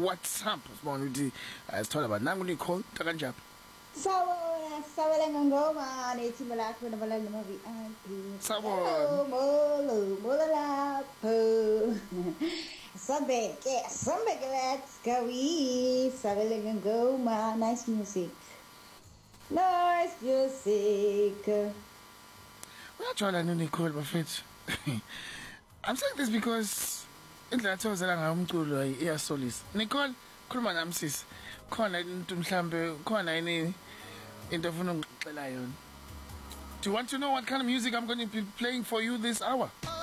What's up? Sibona ukuthi asithola ba nangu Nicole takanjani? Sawela ngoma nethimba lakho nabalali noma-VIP. Sawona. Molo lapho. Sambeke, let's go. Sawela ngoma, nice music. Uyajwayela Nicole bafethu. I'm saying this because indlela athozela ngayo umculo iyasolisa. Nicole, khuluma nami sisi. Khona into mhlambe, khona yini into ofuna ungixela yona? Do you want to know what kind of music I'm going to be playing for you this hour?